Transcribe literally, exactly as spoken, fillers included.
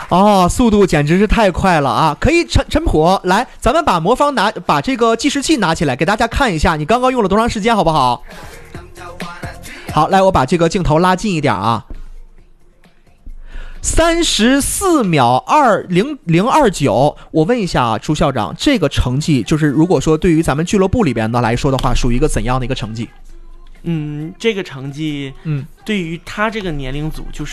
哦，速度简直是太快了啊！可以，陈陈普，来，咱们把魔方拿，把这个计时器拿起来，给大家看一下，你刚刚用了多长时间，好不好？好，来，我把这个镜头拉近一点啊。三十四秒二零零二九，我问一下啊，朱校长，这个成绩就是如果说对于咱们俱乐部里边的来说的话，属于一个怎样的一个成绩？ 嗯，这个成绩，嗯，对于他这个年龄组，就是